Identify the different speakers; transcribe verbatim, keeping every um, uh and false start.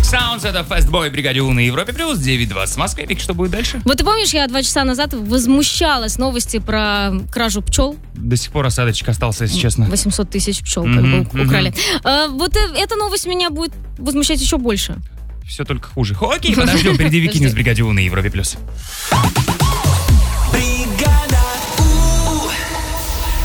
Speaker 1: Sounds, это Fastboy, бригаде У на Европе плюс, девять двадцать в Москве. Вик, что будет дальше?
Speaker 2: Вот ты помнишь, я два часа назад возмущалась новости про кражу пчел?
Speaker 1: До сих пор осадочек остался, если честно.
Speaker 2: восемьсот тысяч пчел как
Speaker 1: Мгм,
Speaker 2: бы украли. А, вот э- эта новость меня будет возмущать еще больше.
Speaker 1: Все только хуже. Окей, подождем, впереди Вики Ньюс, бригаде У на Европе плюс.